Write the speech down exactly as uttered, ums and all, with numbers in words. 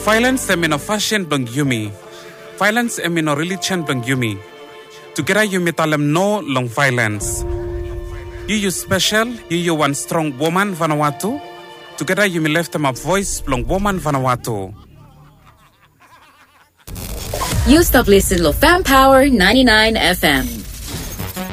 Violence emino fashion bang yumi. Violence emino religion bang yumi. Together yumi talem no long violence. You you special, you you one strong woman Vanuatu. Together yumi left them a voice long woman Vanuatu. You stop listening to Fam Power ninety-nine F M.